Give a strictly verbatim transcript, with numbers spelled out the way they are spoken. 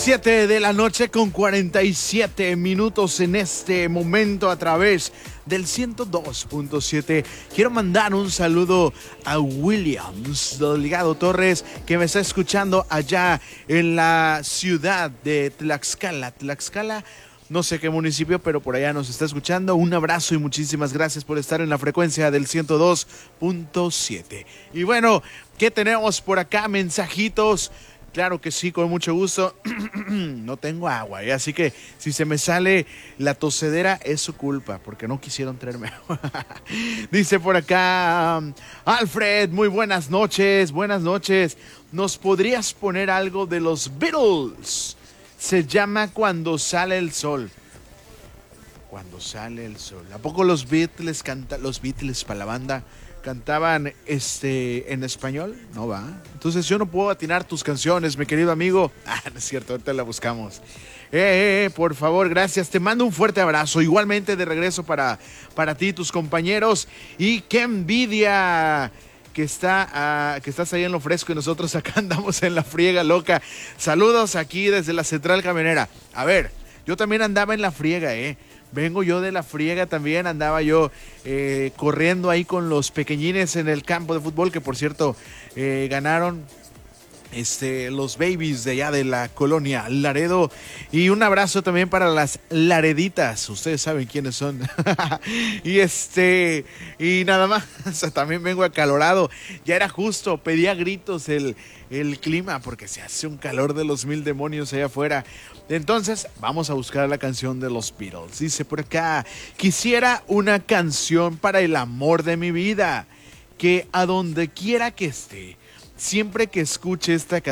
Siete de la noche con cuarenta y siete minutos en este momento a través del ciento dos punto siete. Quiero mandar un saludo a Williams Delgado Torres, que me está escuchando allá en la ciudad de Tlaxcala. Tlaxcala, no sé qué municipio, pero por allá nos está escuchando. Un abrazo y muchísimas gracias por estar en la frecuencia del ciento dos punto siete. Y bueno, ¿qué tenemos por acá? Mensajitos. Claro que sí, con mucho gusto. No tengo agua, ¿eh? Así que si se me sale la tosedera es su culpa, porque no quisieron traerme agua. Dice por acá um, Alfred, muy buenas noches, buenas noches. ¿Nos podrías poner algo de los Beatles? Se llama Cuando sale el sol. Cuando sale el sol. ¿A poco los Beatles cantan, los Beatles para la banda cantaban este en español? No va. Entonces yo no puedo atinar tus canciones, mi querido amigo. Ah, no es cierto, ahorita la buscamos. Eh, eh, por favor, gracias. Te mando un fuerte abrazo. Igualmente de regreso para, para ti, tus compañeros. Y qué envidia que, está, uh, que estás ahí en lo fresco y nosotros acá andamos en la friega loca. Saludos aquí desde la Central Camionera. A ver, yo también andaba en la friega, eh. Vengo yo de la friega también, andaba yo eh, corriendo ahí con los pequeñines en el campo de fútbol, que por cierto eh, ganaron este, los babies de allá de la colonia Laredo. Y un abrazo también para las Lareditas, ustedes saben quiénes son. y este y nada más, también vengo acalorado, ya era justo, pedía gritos el, el clima, porque se hace un calor de los mil demonios allá afuera. Entonces, vamos a buscar la canción de los Beatles. Dice por acá, quisiera una canción para el amor de mi vida, que a donde quiera que esté, siempre que escuche esta canción,